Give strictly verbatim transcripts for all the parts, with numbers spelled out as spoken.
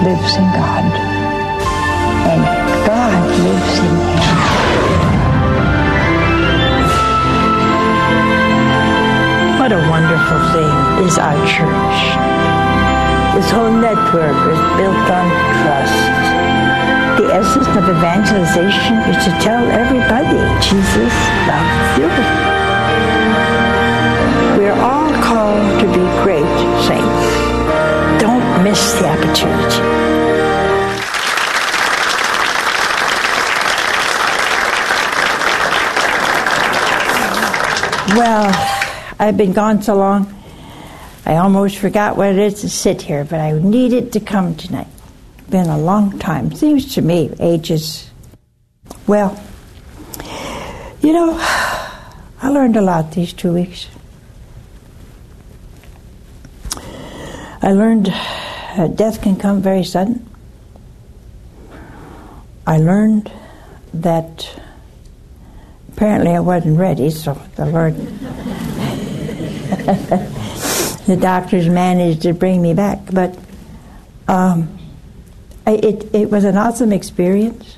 lives in God, and God lives in him. What a wonderful thing is our church. This whole network is built on trust. The essence of evangelization is to tell everybody Jesus loves you. We're all called to be great saints. Don't miss the opportunity. Well, I've been gone so long, I almost forgot what it is to sit here, but I needed to come tonight. It's been a long time. Seems to me, ages. Well, you know, I learned a lot these two weeks. I learned that death can come very sudden. I learned that apparently I wasn't ready, so the Lord, the doctors managed to bring me back. But um, it, it was an awesome experience.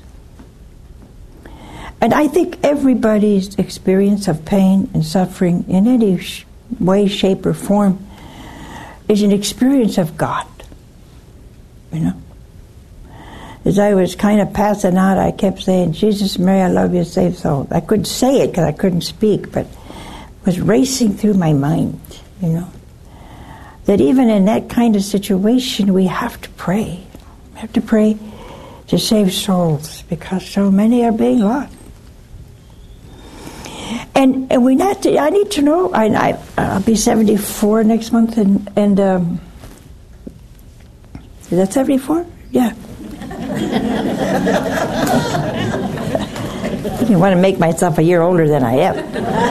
And I think everybody's experience of pain and suffering in any sh- way, shape, or form is an experience of God, you know. As I was kind of passing out, I kept saying, Jesus, Mary, I love you, save souls. I couldn't say it because I couldn't speak, but it was racing through my mind, you know. That even in that kind of situation, we have to pray. We have to pray to save souls because so many are being lost. And, and we not to, I need to know, I, I, I'll be seventy-four next month, and, and um, is that seventy-four? Yeah. I didn't want to make myself a year older than I am.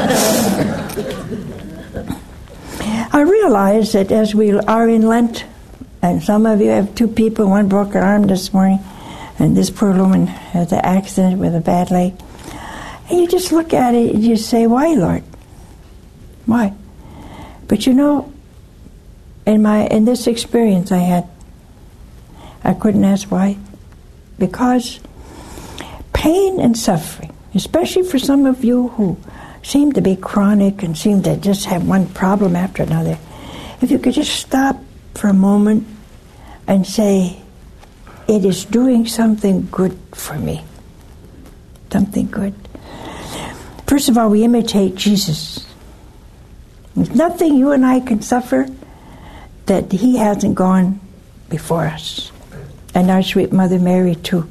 I realize that as we are in Lent, and some of you have two people, one broke an arm this morning, and this poor woman has an accident with a bad leg. And you just look at it and you say, why, Lord? Why? But you know, in my in this experience I had, I couldn't ask why. Because pain and suffering, especially for some of you who seem to be chronic and seem to just have one problem after another, if you could just stop for a moment and say, it is doing something good for me. Something good. First of all, we imitate Jesus. There's nothing you and I can suffer that he hasn't gone before us. And our sweet Mother Mary, too.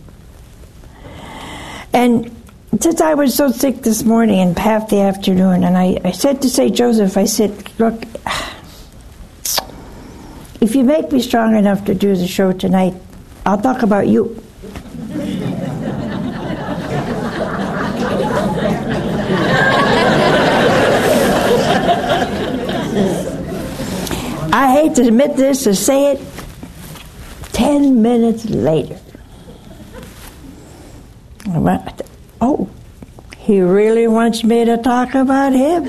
And since I was so sick this morning and half the afternoon, and I, I said to Saint Joseph, I said, look, if you make me strong enough to do the show tonight, I'll talk about you. I hate to admit this, to say it, ten minutes later, I went, oh, he really wants me to talk about him.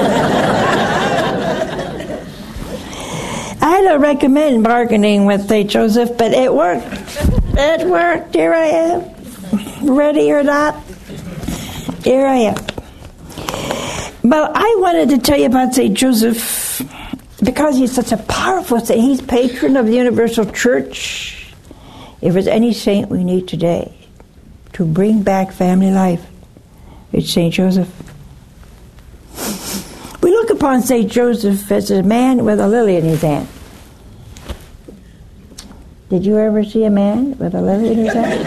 I don't recommend bargaining with Saint Joseph, but it worked. It worked. Here I am. Ready or not, here I am. But I wanted to tell you about Saint Joseph because he's such a powerful saint. He's patron of the Universal Church. If there's any saint we need today to bring back family life, it's Saint Joseph. We look upon Saint Joseph as a man with a lily in his hand. Did you ever see a man with a lily in his hand?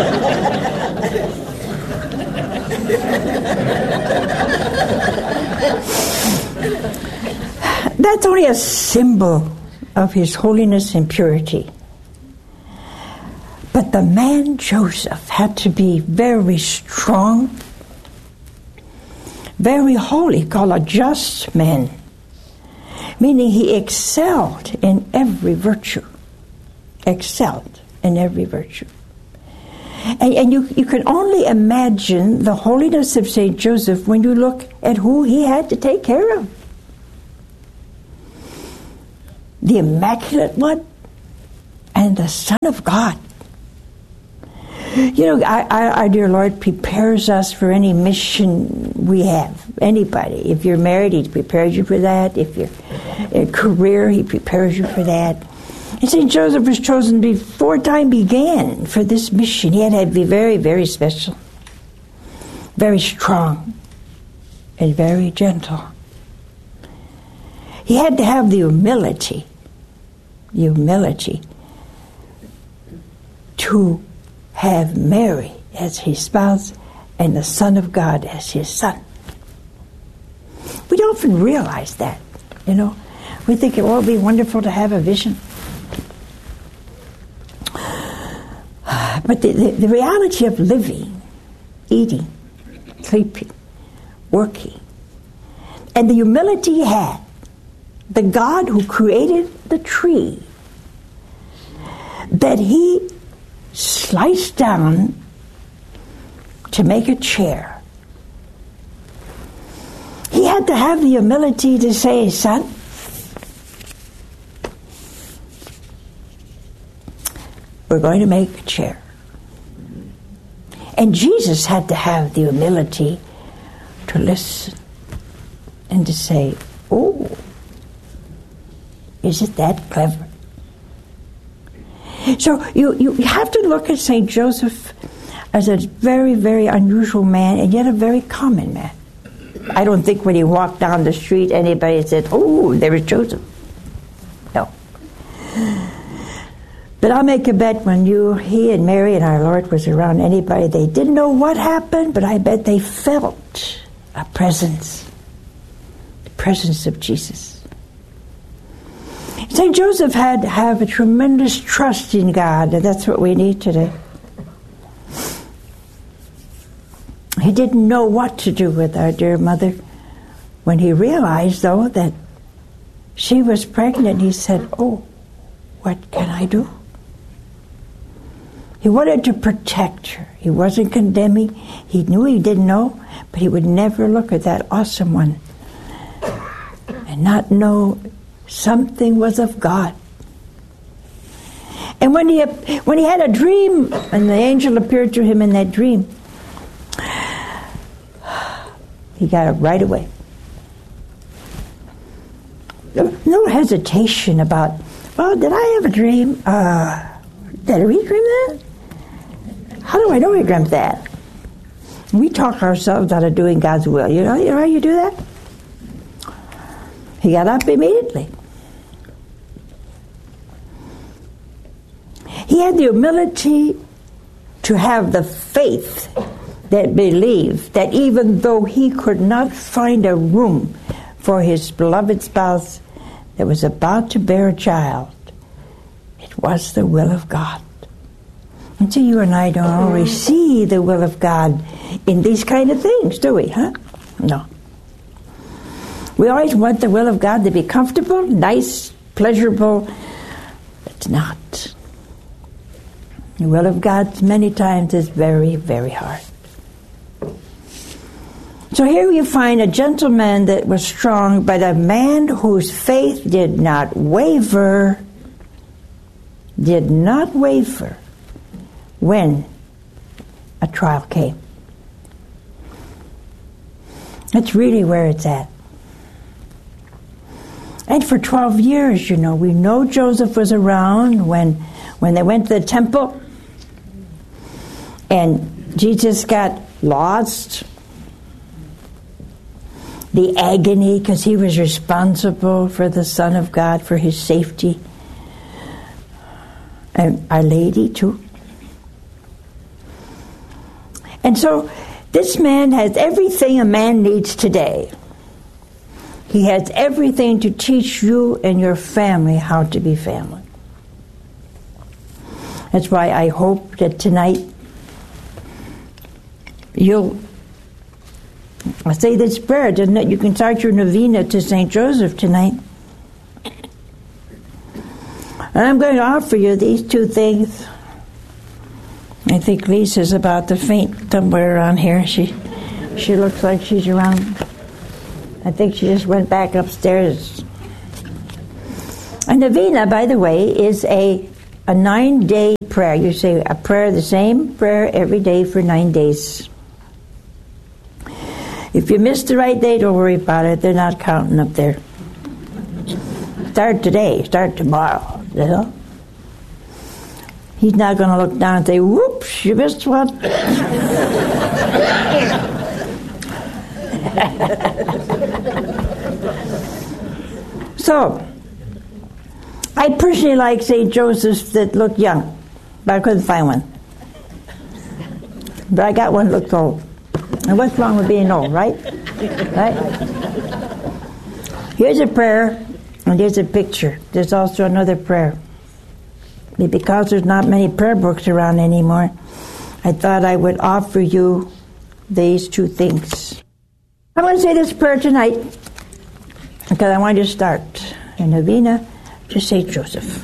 That's only a symbol of his holiness and purity. But the man Joseph had to be very strong, very holy, called a just man, meaning he excelled in every virtue. Excelled in every virtue. And, and you, you can only imagine the holiness of Saint Joseph when you look at who he had to take care of. The Immaculate One and the Son of God. You know, our, our, our dear Lord prepares us for any mission we have. Anybody. If you're married, He prepares you for that. If you're in a career, He prepares you for that. And Saint Joseph was chosen before time began for this mission. He had to be very, very special, very strong, and very gentle. He had to have the humility, the humility to have Mary as his spouse and the Son of God as his son. We don't often realize that, you know. We think it will be wonderful to have a vision. But the, the, the reality of living, eating, sleeping, working, and the humility he had, the God who created the tree, that he sliced down to make a chair. He had to have the humility to say, son, we're going to make a chair. And Jesus had to have the humility to listen and to say, oh, is it that clever? So you, you have to look at Saint Joseph as a very, very unusual man and yet a very common man. I don't think when he walked down the street anybody said, oh, there is Joseph. No. But I'll make a bet when you, he and Mary and our Lord was around anybody, they didn't know what happened, but I bet they felt a presence, the presence of Jesus. Saint Joseph had to have a tremendous trust in God, and that's what we need today. He didn't know what to do with our dear mother. When he realized, though, that she was pregnant, he said, oh, what can I do? He wanted to protect her. He wasn't condemning. He knew he didn't know, but he would never look at that awesome one and not know something was of God. And when he when he had a dream, and the angel appeared to him in that dream, he got it right away. No hesitation about, well, did I have a dream? Uh, did we dream that? How do I know we dreamt that? We talk ourselves out of doing God's will. You know, you know how you do that? He got up immediately. He had the humility to have the faith that believed that even though he could not find a room for his beloved spouse that was about to bear a child, it was the will of God. And so you and I don't always see the will of God in these kind of things, do we, huh? No. We always want the will of God to be comfortable, nice, pleasurable. It's not. The will of God many times is very, very hard. So here you find a gentleman that was strong, but a man whose faith did not waver, did not waver when a trial came. That's really where it's at. And for twelve years, you know, we know Joseph was around when, when they went to the temple and Jesus got lost. The agony, because he was responsible for the Son of God, for his safety. And Our Lady, too. And so, this man has everything a man needs today. He has everything to teach you and your family how to be family. That's why I hope that tonight you'll I say this prayer, doesn't it? You can start your novena to Saint Joseph tonight. And I'm going to offer you these two things. I think Lisa's about to faint somewhere around here. She she looks like she's around. I think she just went back upstairs. A novena, by the way, is a a nine-day prayer. You say a prayer, the same prayer every day for nine days. If you miss the right day, don't worry about it. They're not counting up there. Start today. Start tomorrow. You know? He's not going to look down and say, whoops, you missed one. So, I personally like Saint Joseph's that look young, but I couldn't find one. But I got one that looked old. And what's wrong with being old, right? Right? Here's a prayer, and here's a picture. There's also another prayer. Because there's not many prayer books around anymore, I thought I would offer you these two things. I'm going to say this prayer tonight because I want you to start a novena to Saint Joseph.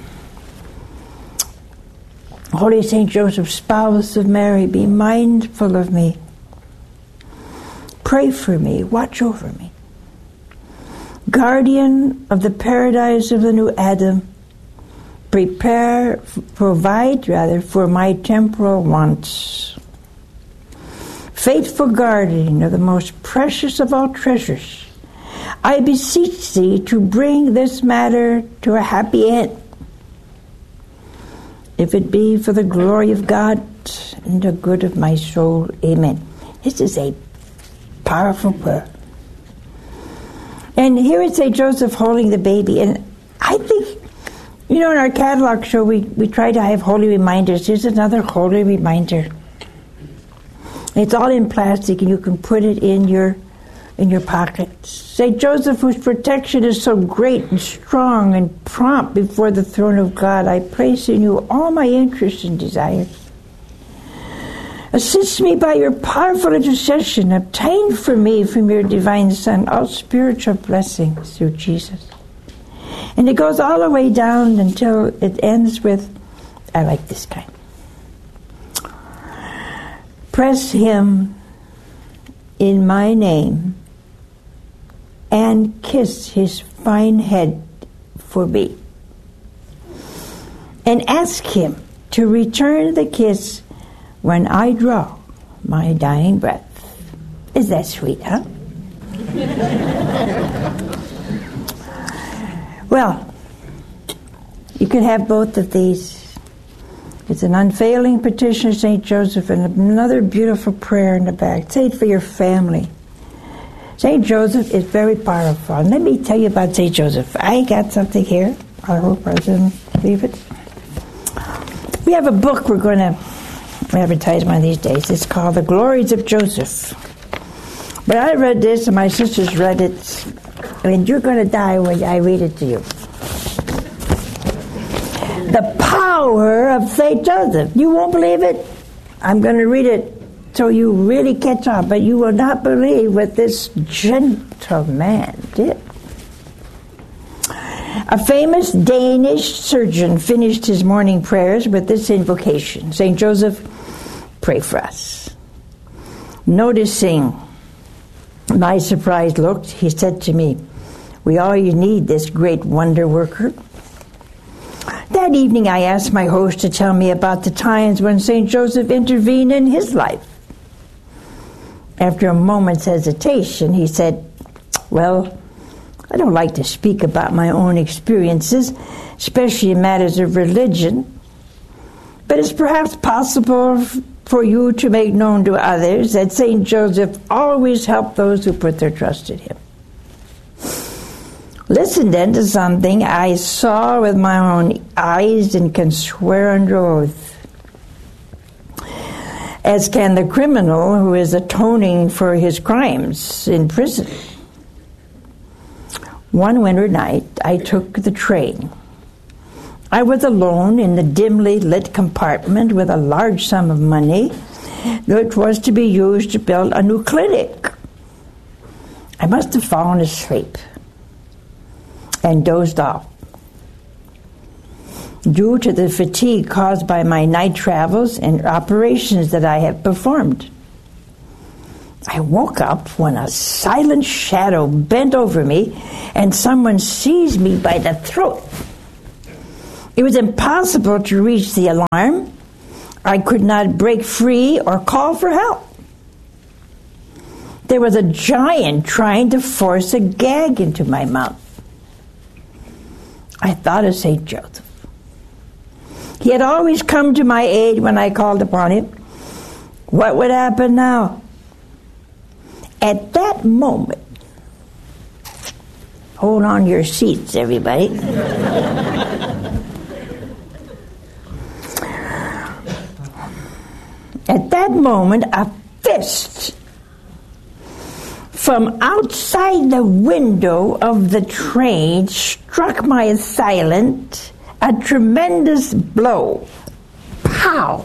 Holy Saint Joseph, spouse of Mary, be mindful of me. Pray for me, watch over me. Guardian of the paradise of the new Adam, prepare, provide rather, for my temporal wants. Faithful guardian of the most precious of all treasures, I beseech thee to bring this matter to a happy end, if it be for the glory of God and the good of my soul. Amen. This is a powerful prayer. And here is Saint Joseph holding the baby, and I think, you know, in our catalog show, we, we try to have holy reminders. Here's another holy reminder. It's all in plastic, and you can put it in your in your pocket. Saint Joseph, whose protection is so great and strong and prompt before the throne of God, I place in you all my interests and desires. Assist me by your powerful intercession. Obtain for me from your divine Son all spiritual blessings through Jesus. And it goes all the way down until it ends with, I like this kind. Press him in my name and kiss his fine head for me. And ask him to return the kiss when I draw my dying breath. Is that sweet, huh? Well, you can have both of these. It's an unfailing petition of Saint Joseph and another beautiful prayer in the back. Say it for your family. Saint Joseph is very powerful. And let me tell you about Saint Joseph. I got something here. I hope I didn't leave it. We have a book we're going to advertise one of these days. It's called The Glories of Joseph. But I read this and my sisters read it. And you're going to die when I read it to you. The power of Saint Joseph. You won't believe it. I'm going to read it so you really catch on. But you will not believe what this gentleman did. A famous Danish surgeon finished his morning prayers with this invocation. Saint Joseph, pray for us. Noticing my surprised look, he said to me, we all need this great wonder worker. That evening I asked my host to tell me about the times when Saint Joseph intervened in his life. After a moment's hesitation, he said, well, I don't like to speak about my own experiences, especially in matters of religion, but it's perhaps possible for you to make known to others that Saint Joseph always helped those who put their trust in him. Listen then to something I saw with my own eyes and can swear under oath. As can the criminal who is atoning for his crimes in prison. One winter night, I took the train. I was alone in the dimly lit compartment with a large sum of money which was to be used to build a new clinic. I must have fallen asleep and dozed off. Due to the fatigue caused by my night travels and operations that I have performed. I woke up when a silent shadow bent over me and someone seized me by the throat. It was impossible to reach the alarm. I could not break free or call for help. There was a giant trying to force a gag into my mouth. I thought of Saint Joseph. He had always come to my aid when I called upon him. What would happen now? At that moment, hold on to your seats, everybody. At that moment, a fist from outside the window of the train struck my assailant a tremendous blow. Pow!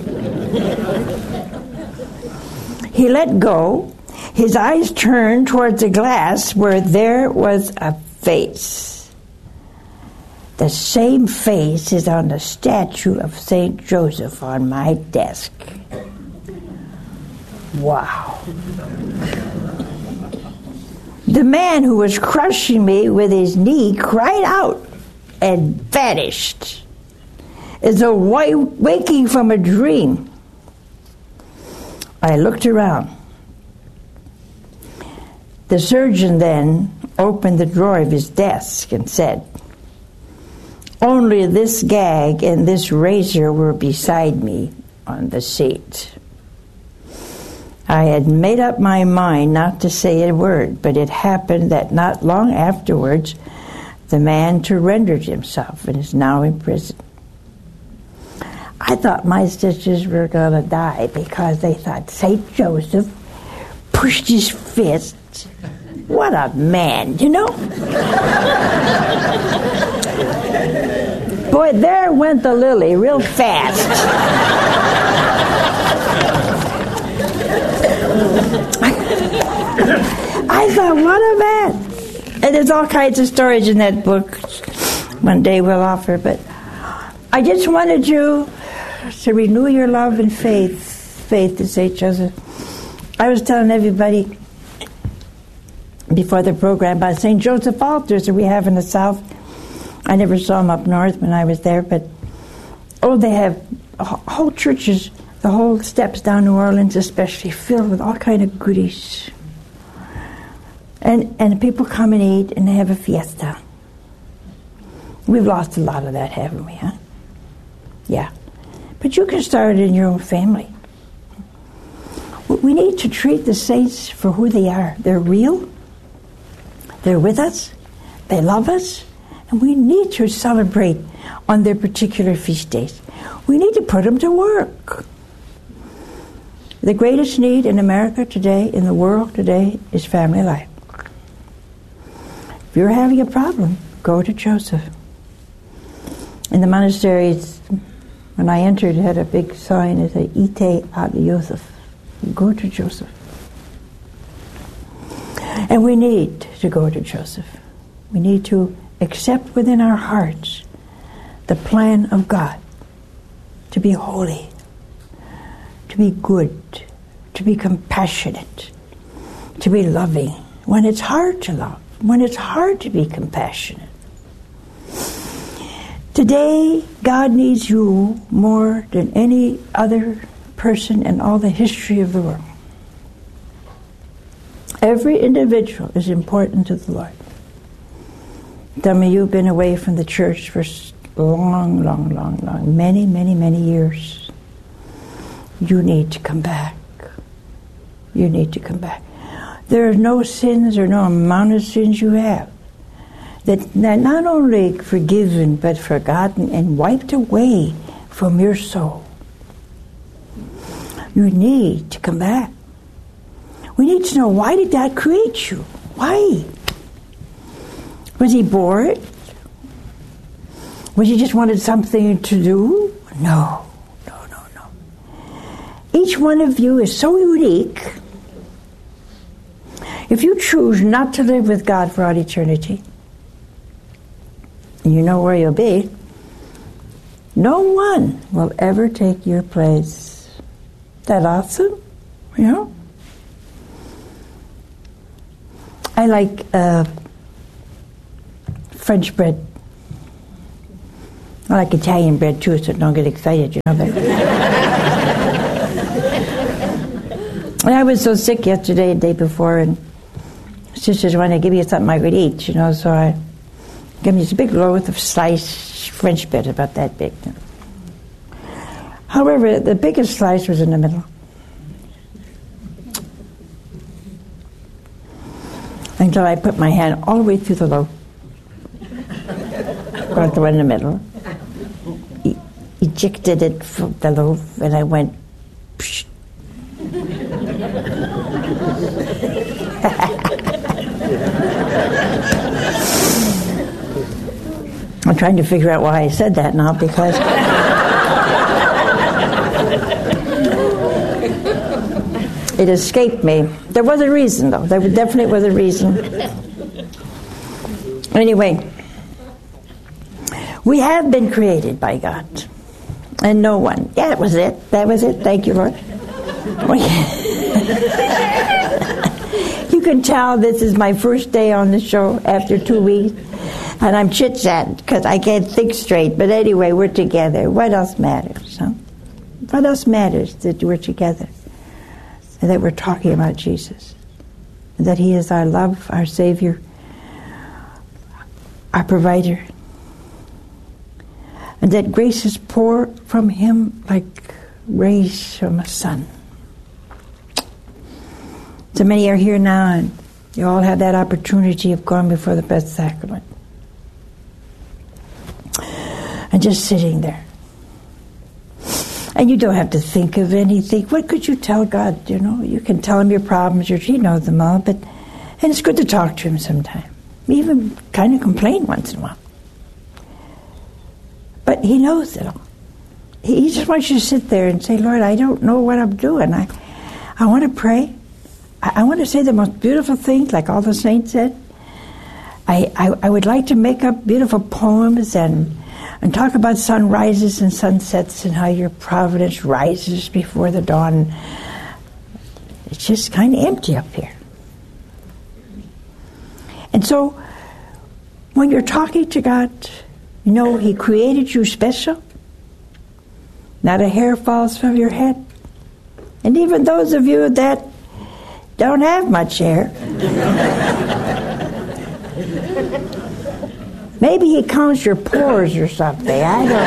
He let go. His eyes turned towards the glass where there was a face. The same face is on the statue of Saint Joseph on my desk. Wow. The man who was crushing me with his knee cried out and vanished, as though waking from a dream. I looked around. The surgeon then opened the drawer of his desk and said, "Only this gag and this razor were beside me on the seat." I had made up my mind not to say a word, but it happened that not long afterwards, the man surrendered himself and is now in prison. I thought my sisters were going to die because they thought Saint Joseph pushed his fist. What a man, you know? Boy, there went the lily real fast. I thought, what a man. And there's all kinds of stories in that book. One day we'll offer, but I just wanted you to renew your love and faith, faith to Saint Joseph. I was telling everybody before the program about Saint Joseph altars that we have in the South. I never saw them up north when I was there, but oh, they have whole churches, the whole steps down New Orleans especially, filled with all kind of goodies. And and people come and eat and they have a fiesta. We've lost a lot of that, haven't we, huh? Yeah. But you can start it in your own family. We need to treat the saints for who they are. They're real. They're with us. They love us. And we need to celebrate on their particular feast days. We need to put them to work. The greatest need in America today, in the world today, is family life. If you're having a problem, go to Joseph. In the monasteries, when I entered, it had a big sign that said, "Ite ad Joseph." Go to Joseph. And we need to go to Joseph. We need to accept within our hearts the plan of God to be holy, to be good, to be compassionate, to be loving, when it's hard to love, when it's hard to be compassionate. Today, God needs you more than any other person in all the history of the world. Every individual is important to the Lord. Some of you have been away from the church for long, long, long, long, many, many, many years. You need to come back. You need to come back. There are no sins or no amount of sins you have that are not only forgiven but forgotten and wiped away from your soul. You need to come back. We need to know, why did God create you? Why? Was he bored? Was he just wanted something to do? No, no, no, no. Each one of you is so unique. If you choose not to live with God for all eternity, and you know where you'll be, no one will ever take your place. Is that awesome? You know? I like uh, French bread. I like Italian bread too, so don't get excited, you know. But and I was so sick yesterday, the day before, and sisters wanted to give me something I could eat, you know, so I gave me this big loaf of sliced French bread, about that big. However, the biggest slice was in the middle. Until I put my hand all the way through the loaf. Got the one in the middle. E- ejected it from the loaf, and I went, psh. I'm trying to figure out why I said that now, because it escaped me. There was a reason, though. There definitely was a reason. Anyway, we have been created by God, and no one. Yeah, that was it. That was it. Thank you, Lord. You can tell this is my first day on the show after two weeks, and I'm chit-chatting because I can't think straight. But anyway, we're together. What else matters? Huh? What else matters that we're together? And that we're talking about Jesus. And that He is our love, our Savior, our provider. And that grace is poured from Him like rays from a sun. So many are here now, and you all have that opportunity of going before the Blessed Sacrament. And just sitting there. And you don't have to think of anything. What could you tell God? You know, you can tell Him your problems, or He knows them all. But and it's good to talk to Him sometime, even kind of complain once in a while. But He knows it all. He just wants you to sit there and say, Lord, I don't know what I'm doing. I, I want to pray. I, I want to say the most beautiful things, like all the saints said. I, I, I would like to make up beautiful poems and. And talk about sunrises and sunsets and how your providence rises before the dawn. It's just kind of empty up here. And so, when you're talking to God, you know He created you special. Not a hair falls from your head. And even those of you that don't have much hair, maybe He counts your pores or something. I don't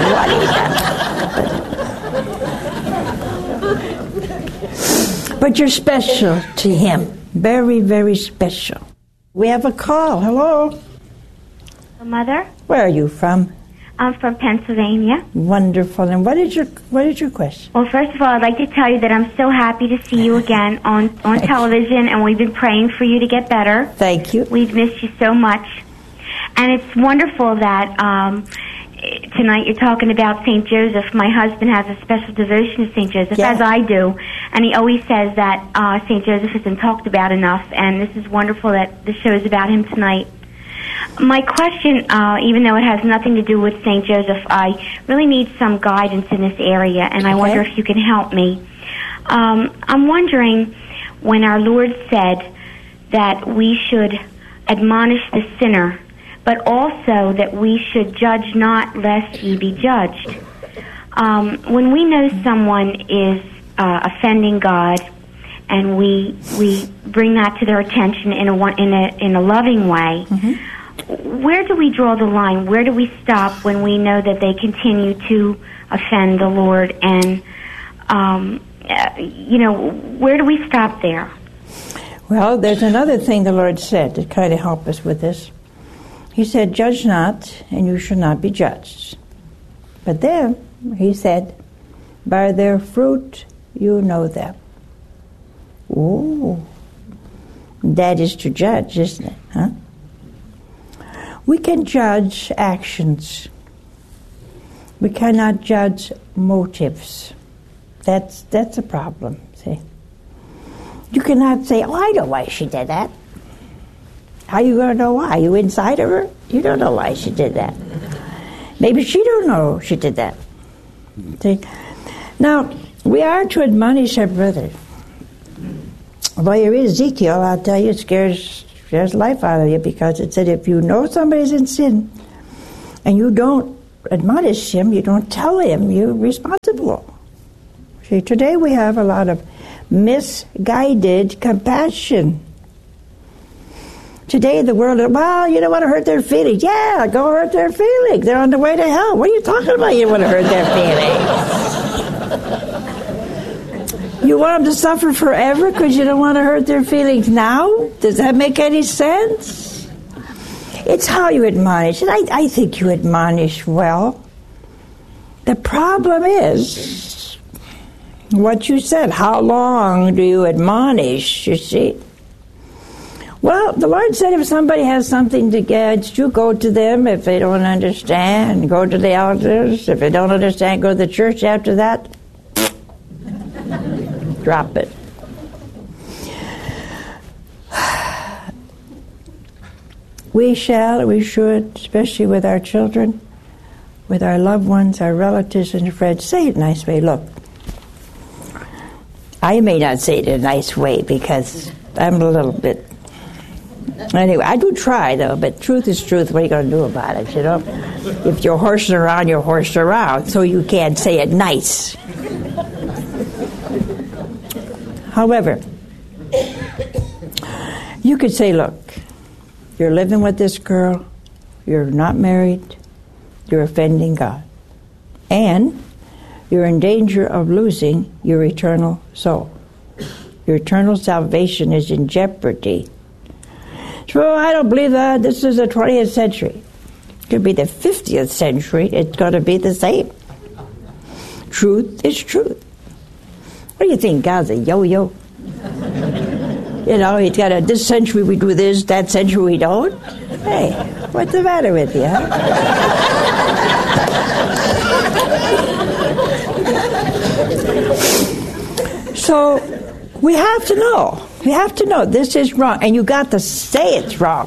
know what He does. But you're special to Him. Very, very special. We have a call. Hello. Mother? Where are you from? I'm from Pennsylvania. Wonderful. And what is your what is your question? Well, first of all, I'd like to tell you that I'm so happy to see you again on, on television, and we've been praying for you to get better. Thank you. We've missed you so much. And it's wonderful that um, tonight you're talking about Saint Joseph. My husband has a special devotion to Saint Joseph, yeah. as I do. And he always says that uh, Saint Joseph isn't talked about enough. And this is wonderful that the show is about him tonight. My question, uh, even though it has nothing to do with Saint Joseph, I really need some guidance in this area. And I okay. wonder if you can help me. Um, I'm wondering, when our Lord said that we should admonish the sinner, but also that we should judge not lest ye be judged. Um, when we know someone is uh, offending God, and we we bring that to their attention in a in a in a loving way, mm-hmm. where do we draw the line? Where do we stop when we know that they continue to offend the Lord? And um, uh, you know, where do we stop there? Well, there's another thing the Lord said to kind of help us with this. He said, judge not, and you shall not be judged. But then, He said, by their fruit you know them. Ooh, that is to judge, isn't it? Huh? We can judge actions. We cannot judge motives. That's that's a problem, see. You cannot say, oh, I know why she did that. How are you going to know why? Are you inside of her? You don't know why she did that. Maybe she don't know she did that. See? Now, we are to admonish our brother. Well, you read Ezekiel, I'll tell you, it scares, scares life out of you, because it said if you know somebody's in sin and you don't admonish him, you don't tell him, you're responsible. See, today we have a lot of misguided compassion. Today the world, well, you don't want to hurt their feelings. Yeah, go hurt their feelings. They're on the way to hell. What are you talking about? You don't want to hurt their feelings. You want them to suffer forever because you don't want to hurt their feelings now? Does that make any sense? It's how you admonish. And I, I think you admonish well. The problem is what you said. How long do you admonish, you see? Well, the Lord said if somebody has something against you, go to them. If they don't understand, go to the elders. If they don't understand, go to the church after that. Drop it. We shall, we should, especially with our children, with our loved ones, our relatives and friends, say it a nice way. Look, I may not say it in a nice way because I'm a little bit... Anyway, I do try, though, but truth is truth. What are you going to do about it, you know? If you're horsing around, you're horsing around, so you can't say it nice. However, you could say, look, you're living with this girl, you're not married, you're offending God, and you're in danger of losing your eternal soul. Your eternal salvation is in jeopardy. So I don't believe that. This is the twentieth century. It could be the fiftieth century. It's going to be the same. Truth is truth. What do you think? God's a yo-yo? You know, he's got a, this century we do this, that century we don't. Hey, what's the matter with you, huh? So, we have to know. We have to know this is wrong. And you got to say it's wrong.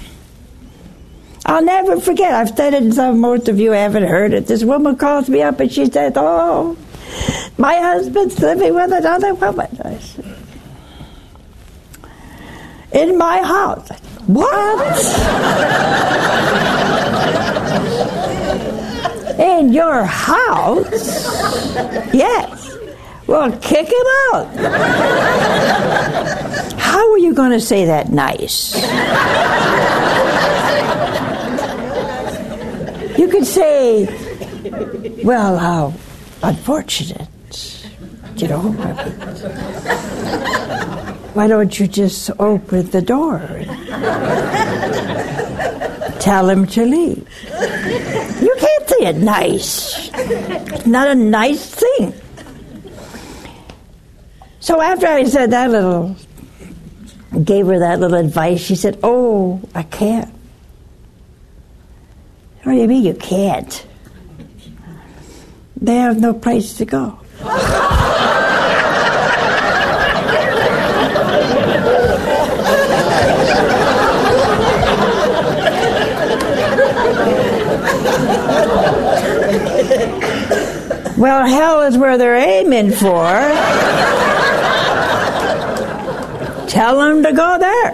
I'll never forget. I've said it, and some, most of you haven't heard it. This woman calls me up and she said, oh, my husband's living with another woman. I said, in my house. What? In your house? Yes. Well, kick him out. How are you going to say that nice? You could say, well, how unfortunate. You know, why don't you just open the door and tell him to leave? You can't say it nice. It's not a nice thing. So after I said that little, gave her that little advice, she said, oh, I can't. What do you mean you can't? They have no place to go. Well, hell is where they're aiming for. Tell them to go there.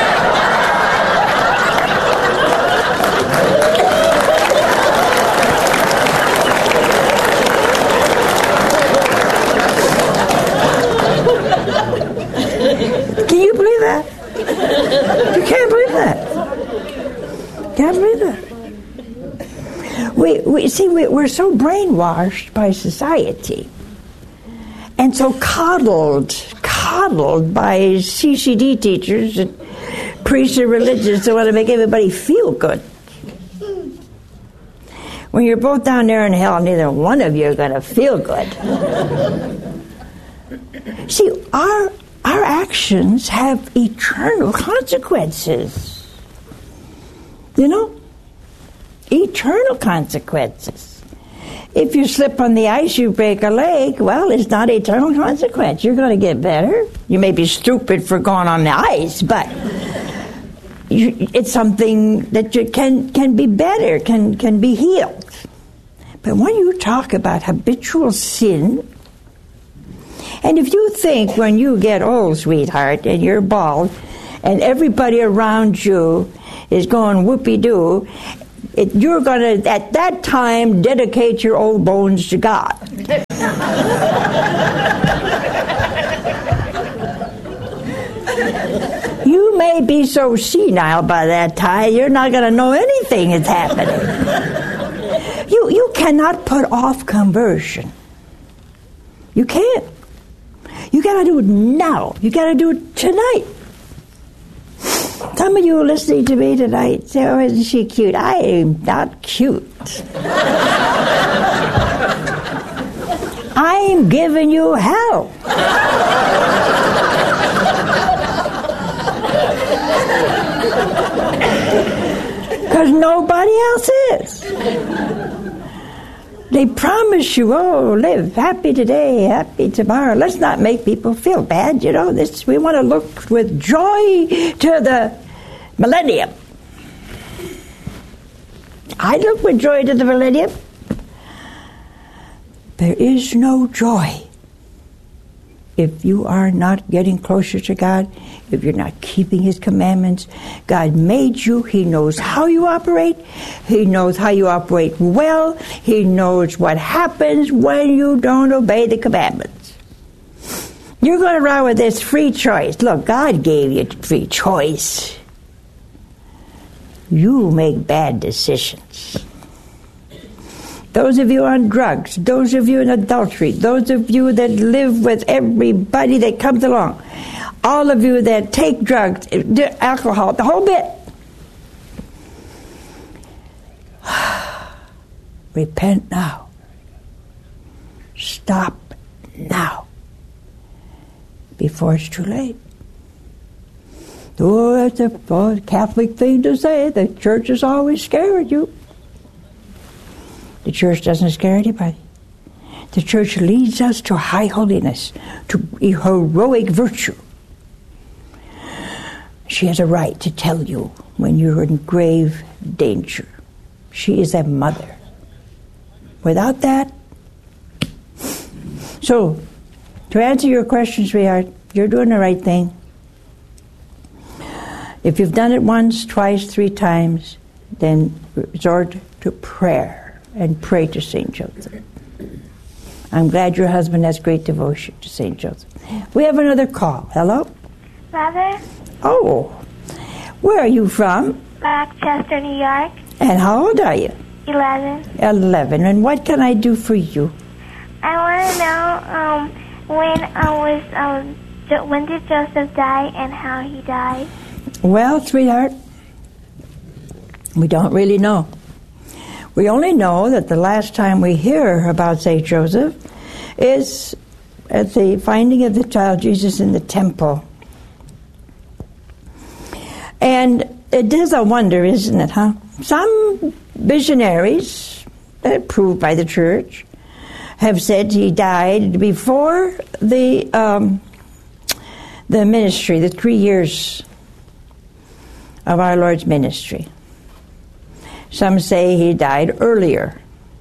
Can you believe that? You can't believe that. Can't believe that. We, we see, we, we're so brainwashed by society and so coddled, coddled by C C D teachers and priests and religions that want to make everybody feel good. When you're both down there in hell, neither one of you are going to feel good. See, our our actions have eternal consequences. You know? Eternal consequences. If you slip on the ice, you break a leg, well, it's not eternal consequence. You're going to get better. You may be stupid for going on the ice, but you, it's something that you can, can be better, can, can be healed. But when you talk about habitual sin, and if you think when you get old, sweetheart, and you're bald, and everybody around you is going whoopee-doo, it, you're going to, at that time, dedicate your old bones to God. You may be so senile by that time, you're not going to know anything that's happening. You, you cannot put off conversion. You can't. You got to do it now. You got to do it tonight. Some of you listening to me tonight say, oh, isn't she cute? I am not cute. I'm giving you hell. Because nobody else is. They promise you, oh, live happy today, happy tomorrow. Let's not make people feel bad, you know. This, we want to look with joy to the millennium. I look with joy to the millennium. There is no joy if you are not getting closer to God, if you're not keeping His commandments. God made you. He knows how you operate. He knows how you operate well. He knows what happens when you don't obey the commandments. You're going around with this free choice. Look, God gave you free choice. You make bad decisions. Those of you on drugs, those of you in adultery, those of you that live with everybody that comes along, all of you that take drugs, alcohol, the whole bit. Repent now. Stop now. Before it's too late. Oh, that's a Catholic thing to say. The church is always scared you. The church doesn't scare anybody. The church leads us to high holiness, to heroic virtue. She has a right to tell you when you're in grave danger. She is a mother. Without that, so to answer your question, sweetheart, you're doing the right thing. If you've done it once, twice, three times, then resort to prayer. And pray to Saint Joseph. I'm glad your husband has great devotion to Saint Joseph. We have another call. Hello? Mother? Oh. Where are you from? Rochester, New York. And how old are you? Eleven. Eleven. And what can I do for you? I want to know um, when uh, was um, jo- when did Joseph die and how he died? Well, sweetheart, we don't really know. We only know that the last time we hear about Saint Joseph is at the finding of the child Jesus in the temple. And it is a wonder, isn't it, huh? Some visionaries, approved by the church, have said he died before the um, the ministry, the three years of our Lord's ministry. Some say he died earlier.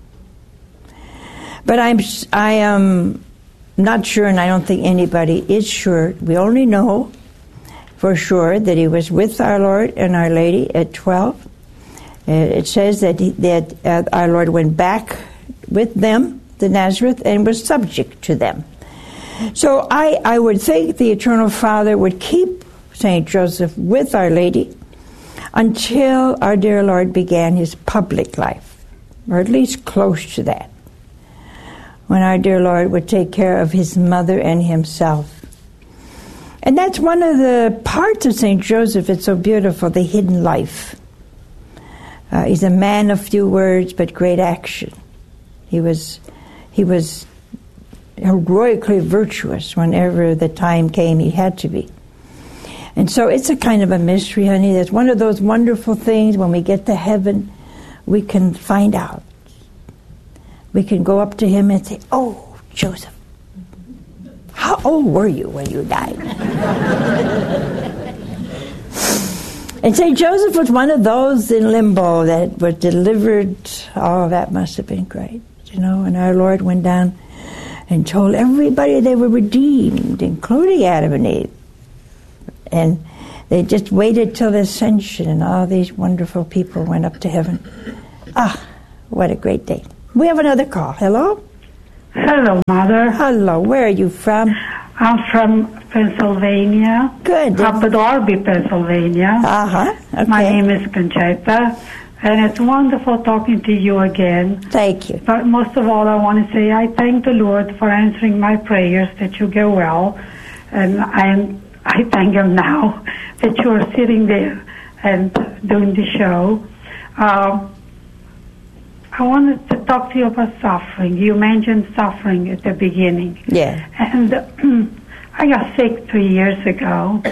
But I'm, I am not sure, and I don't think anybody is sure. We only know for sure that he was with our Lord and Our Lady at twelve. It says that, he, that uh, our Lord went back with them to Nazareth and was subject to them. So I, I would think the Eternal Father would keep Saint Joseph with Our Lady until our dear Lord began his public life, or at least close to that, when our dear Lord would take care of his mother and himself. And that's one of the parts of Saint Joseph. It's so beautiful, the hidden life. Uh, he's a man of few words but great action. He was, he was heroically virtuous whenever the time came he had to be. And so it's a kind of a mystery, honey. That's one of those wonderful things when we get to heaven, we can find out. We can go up to him and say, oh, Joseph, how old were you when you died? And Saint Joseph was one of those in limbo that were delivered. Oh, that must have been great, you know. And our Lord went down and told everybody they were redeemed, including Adam and Eve. And They just waited till the ascension, and all these wonderful people went up to heaven. Ah, what a great day. We have another call. Hello? Hello, Mother. Hello. Where are you from? I'm from Pennsylvania. Good. Up at Darby, Pennsylvania. Uh-huh. Okay. My name is Conchita, and it's wonderful talking to you again. Thank you. But most of all, I want to say I thank the Lord for answering my prayers that you get well, and I I thank Him now that you are sitting there and doing the show. Um, I wanted to talk to you about suffering. You mentioned suffering at the beginning. Yeah. And I got sick three years ago,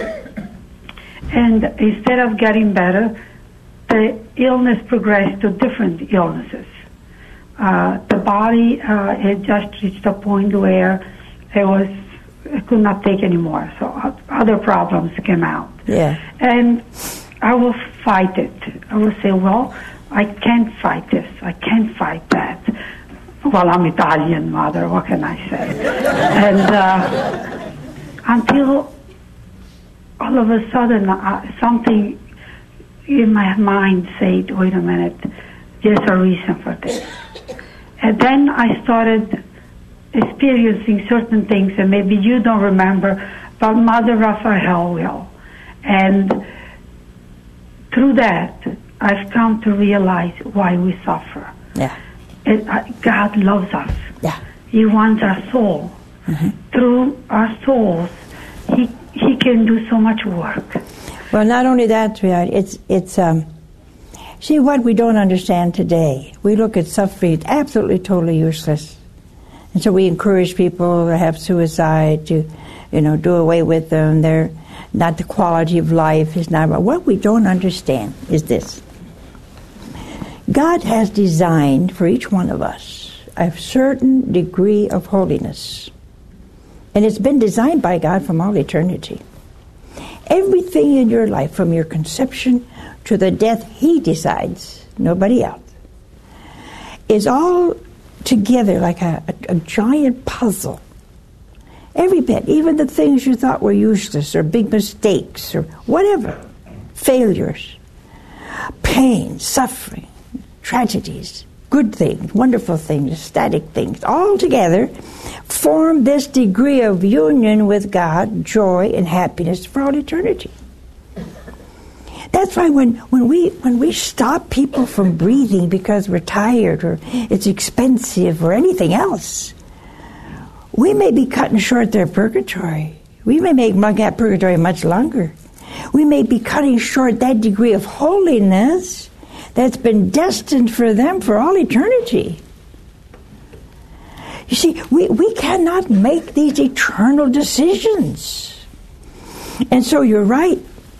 and instead of getting better, the illness progressed to different illnesses. Uh, the body, uh, it just reached a point where it was, it could not take anymore, so other problems came out. Yeah. And I will fight it. I will say, well, I can't fight this. I can't fight that. Well, I'm Italian, Mother. What can I say? And uh, until all of a sudden, uh, something in my mind said, wait a minute, there's a reason for this. And then I started experiencing certain things that maybe you don't remember, but Mother Raphael will. And through that, I've come to realize why we suffer. Yeah. It, uh, God loves us. Yeah. He wants our soul. Mm-hmm. Through our souls, He He can do so much work. Well, not only that, sweetheart, it's, it's, um, see what we don't understand today. We look at suffering as absolutely totally useless. And so we encourage people to have suicide, to, you know, do away with them. They're not the quality of life. It's not about what we don't understand is this. God has designed for each one of us a certain degree of holiness. And it's been designed by God from all eternity. Everything in your life, from your conception to the death He decides, nobody else, is all together like a, a, a giant puzzle. Every bit, even the things you thought were useless or big mistakes or whatever, failures, pain, suffering, tragedies, good things, wonderful things, ecstatic things, all together form this degree of union with God, joy and happiness for all eternity. That's why when, when we when we stop people from breathing because we're tired or it's expensive or anything else, we may be cutting short their purgatory. We may make that purgatory much longer. We may be cutting short that degree of holiness that's been destined for them for all eternity. You see, we, we cannot make these eternal decisions. And so you're right.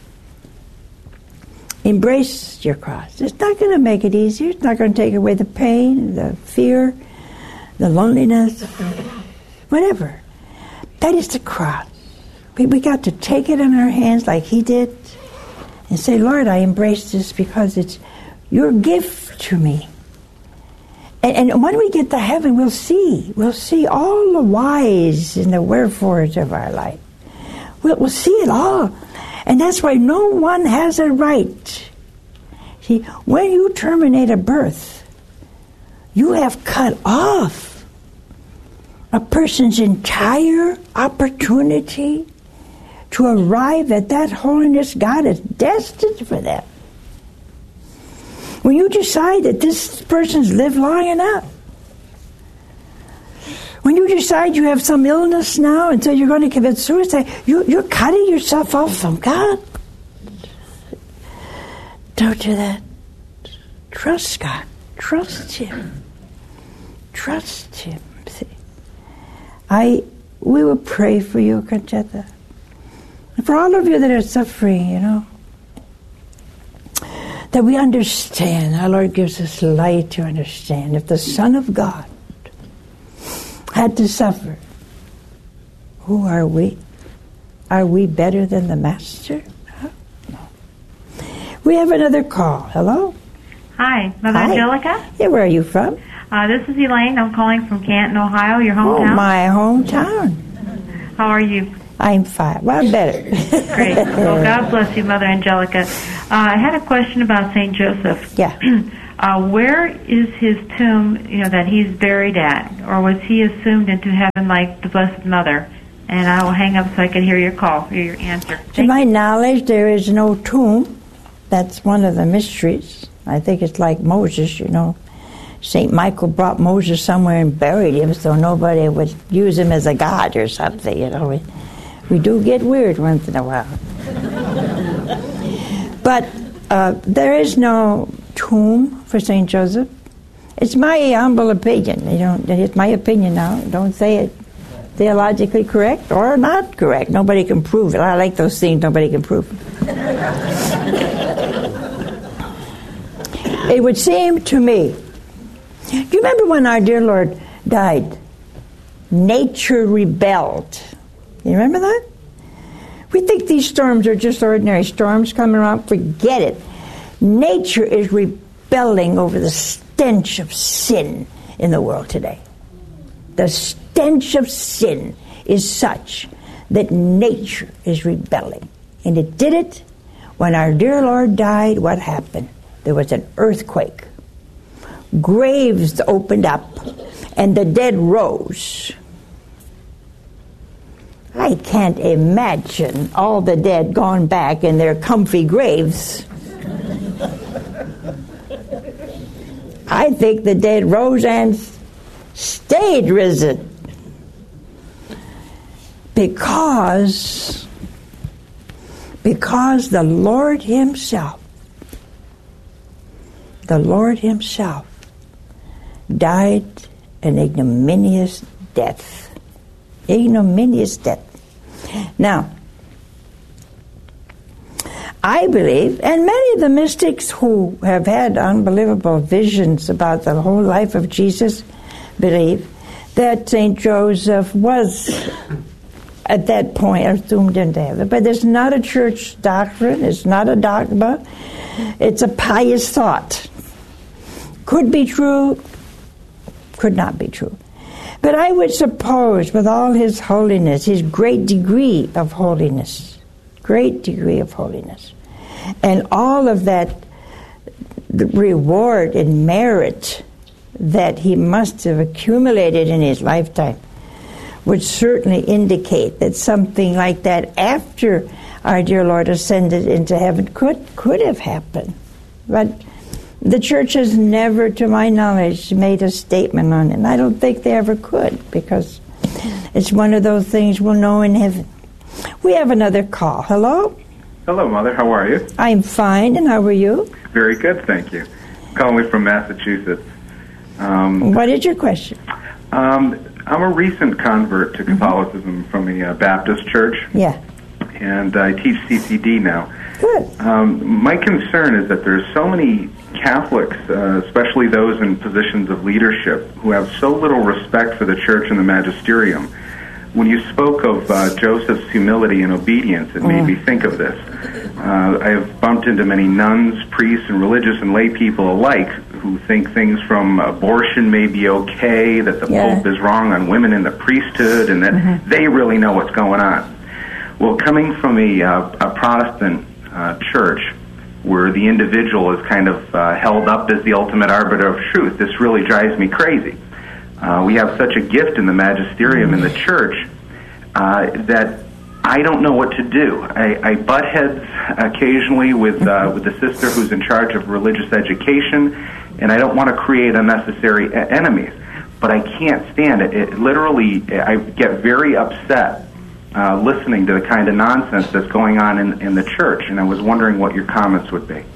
Embrace your cross. It's not going to make it easier. It's not going to take away the pain, the fear, the loneliness, whatever. That is the cross. We, we got to take it in our hands like He did and say, Lord, I embrace this because it's your gift to me. And, and when we get to heaven, we'll see. We'll see all the whys and the wherefores of our life. We'll, we'll see it all. And that's why no one has a right. See, when you terminate a birth, you have cut off a person's entire opportunity to arrive at that holiness God has destined for them. When you decide that this person's lived long enough, when you decide you have some illness now and so you're going to commit suicide, you, you're cutting yourself off from God. Don't do that. Trust God. Trust Him. Trust Him. See, I we will pray for you, Conchita. And for all of you that are suffering, you know, that we understand. Our Lord gives us light to understand. If the Son of God had to suffer, who are we? Are we better than the Master? Huh? No. We have another call. Hello? Hi, Mother Hi. Angelica. Yeah, where are you from? Uh, this is Elaine. I'm calling from Canton, Ohio, your Oh, hometown. my hometown. How are you? I'm fine. Well, better. Great. Well, God bless you, Mother Angelica. Uh, I had a question about Saint Joseph. Yeah. Uh, where is his tomb, you know, that he's buried at? Or was he assumed into heaven like the Blessed Mother? And I will hang up so I can hear your call, hear your answer. To Thank my you. knowledge, there is no tomb. That's one of the mysteries. I think it's like Moses, you know. Saint Michael brought Moses somewhere and buried him so nobody would use him as a god or something, you know. We, we do get weird once in a while. But uh, there is no tomb for Saint Joseph. It's my humble opinion. You know, it's my opinion now. Don't say it theologically correct or not correct. Nobody can prove it. I like those things nobody can prove. It would seem to me, do you remember when our dear Lord died? Nature rebelled. You remember that? We think these storms are just ordinary storms coming around. Forget it. Nature is rebelling over the stench of sin in the world today. The stench of sin is such that nature is rebelling. And it did it when our dear Lord died. What happened? There was an earthquake. Graves opened up, and the dead rose. I can't imagine all the dead gone back in their comfy graves. I think the dead rose and stayed risen. Because, because the Lord Himself, the Lord Himself died an ignominious death. Ignominious death. Now, I believe, and many of the mystics who have had unbelievable visions about the whole life of Jesus believe that Saint Joseph was at that point assumed into heaven. But it's not a church doctrine, it's not a dogma, it's a pious thought. Could be true, could not be true. But I would suppose, with all his holiness, his great degree of holiness, great degree of holiness, and all of that reward and merit that he must have accumulated in his lifetime, would certainly indicate that something like that after our dear Lord ascended into heaven could could have happened. But the church has never, to my knowledge, made a statement on it. And I don't think they ever could, because it's one of those things we'll know in heaven. We have another call. Hello? Hello, Mother. How are you? I'm fine, and how are you? Very good, thank you. Calling from Massachusetts. Um, what is your question? Um, I'm a recent convert to Catholicism mm-hmm. from a uh, Baptist church. Yeah. And I teach C C D now. Good. Um, my concern is that there's so many Catholics, uh, especially those in positions of leadership, who have so little respect for the church and the magisterium. When you spoke of uh, Joseph's humility and obedience, it made mm. me think of this. Uh, I have bumped into many nuns, priests, and religious and lay people alike who think things from abortion may be okay, that the yeah. Pope is wrong on women in the priesthood, and that mm-hmm. they really know what's going on. Well, coming from a, uh, a Protestant uh, church, where the individual is kind of uh, held up as the ultimate arbiter of truth, this really drives me crazy. Uh, we have such a gift in the magisterium in the church uh, that I don't know what to do. I, I butt heads occasionally with uh, with the sister who's in charge of religious education, and I don't want to create unnecessary enemies. But I can't stand it. It literally, I get very upset uh, listening to the kind of nonsense that's going on in, in the church, and I was wondering what your comments would be.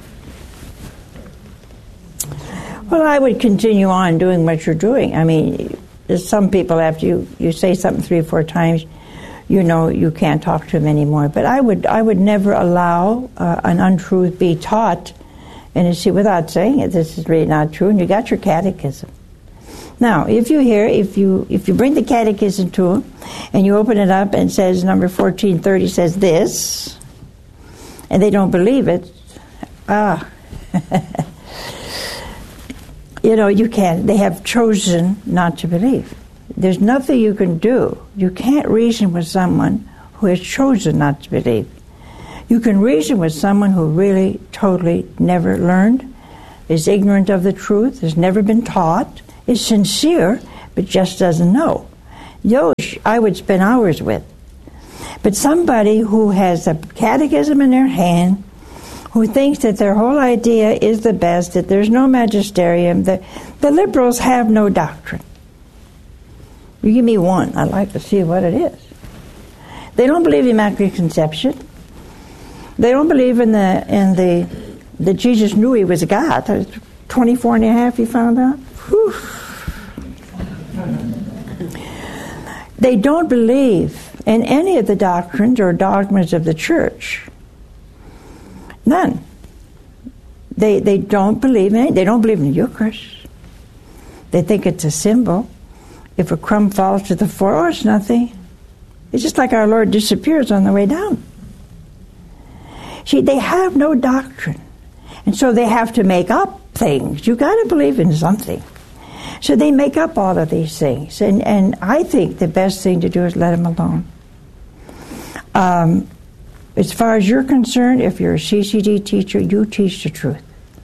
Well, I would continue on doing what you're doing. I mean, there's some people, after you, you say something three or four times, you know you can't talk to them anymore. But I would I would never allow uh, an untruth be taught, and you see, without saying it, this is really not true, and you got your catechism. Now, if you hear, if you if you bring the catechism to them, and you open it up and it says number fourteen thirty says this, and they don't believe it, ah, you know, you can't. They have chosen not to believe. There's nothing you can do. You can't reason with someone who has chosen not to believe. You can reason with someone who really, totally never learned, is ignorant of the truth, has never been taught, is sincere, but just doesn't know. Those I would spend hours with. But somebody who has a catechism in their hand, who thinks that their whole idea is the best, that there's no magisterium, that the liberals have no doctrine. You give me one, I'd like to see what it is. They don't believe in Immaculate Conception. They don't believe in the in the that Jesus knew he was a God. twenty-four and a half, he found out. Whew. They don't believe in any of the doctrines or dogmas of the church. None. They they don't believe in it. They don't believe in the Eucharist. They think it's a symbol. If a crumb falls to the floor, oh, it's nothing. It's just like our Lord disappears on the way down. See, they have no doctrine. And so they have to make up things. You got to believe in something. So they make up all of these things. And, and I think the best thing to do is let them alone. Um, as far as you're concerned, if you're a C C D teacher, you teach the truth.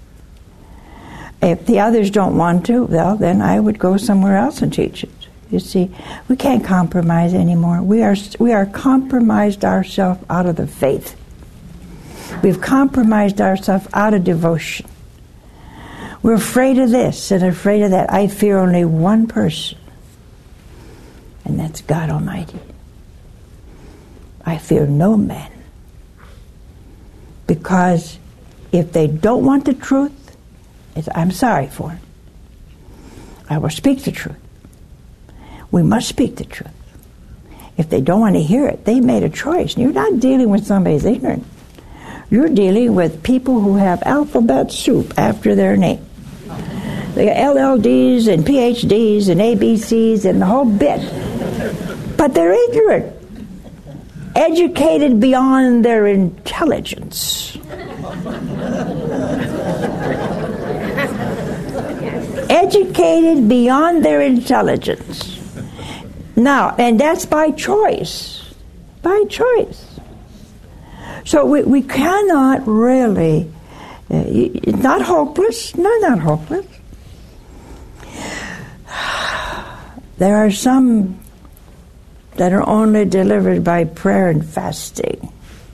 If the others don't want to, well, then I would go somewhere else and teach it. You see, we can't compromise anymore. We are we are compromised ourselves out of the faith. We've compromised ourselves out of devotion. We're afraid of this and afraid of that. I fear only one person, and that's God Almighty. I fear no man. Because if they don't want the truth, it's, I'm sorry for them. I will speak the truth. We must speak the truth. If they don't want to hear it, they made a choice. You're not dealing with somebody who's ignorant. You're dealing with people who have alphabet soup after their name. They got L L Ds and P H Ds and A B Cs and the whole bit. But they're ignorant. Educated beyond their intelligence. Educated beyond their intelligence. Now, and that's by choice. By choice. So we, we cannot really, uh, it's not hopeless. No, not hopeless. There are some that are only delivered by prayer and fasting.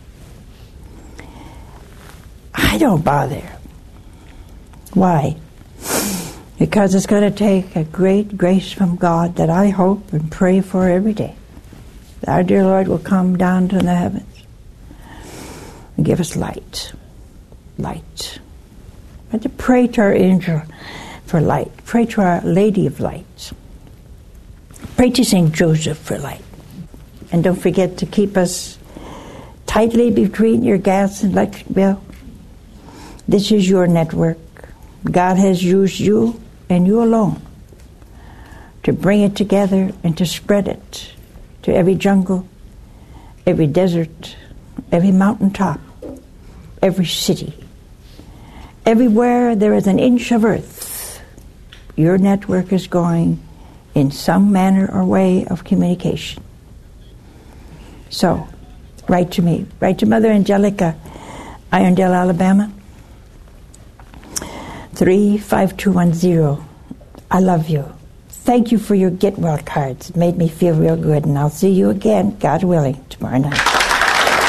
I don't bother. Why? Because it's going to take a great grace from God that I hope and pray for every day. Our dear Lord will come down to the heavens and give us light. Light. And to pray to our angel for light. Pray to Our Lady of Light. Pray to Saint Joseph for light. And don't forget to keep us tightly between your gas and electric bill. This is your network. God has used you and you alone to bring it together and to spread it to every jungle, every desert, every mountaintop, every city. Everywhere there is an inch of earth, your network is going in some manner or way of communication. So, write to me. Write to Mother Angelica, Irondale, Alabama, three five two one zero. I love you. Thank you for your get well cards. It made me feel real good, and I'll see you again, God willing, tomorrow night.